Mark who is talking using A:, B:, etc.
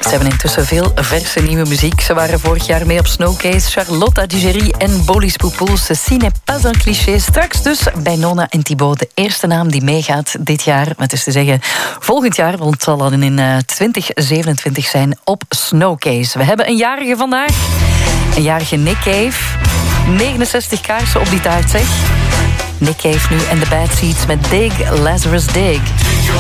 A: Ze hebben intussen veel verse nieuwe muziek. Ze waren vorig jaar mee op Snowcase. Charlotte Digéry en Bolis Poupoul. Ceci n'est pas un cliché. Straks dus bij Nona en Thibaut. De eerste naam die meegaat dit jaar. Maar het is te zeggen volgend jaar. Want het zal al in 2027 zijn op Snowcase. We hebben een jarige vandaag. Een jarige Nick Cave. 69 kaarsen op die taart, zeg. Nick Cave nu en de Bad Seeds met Dig, Lazarus Dig.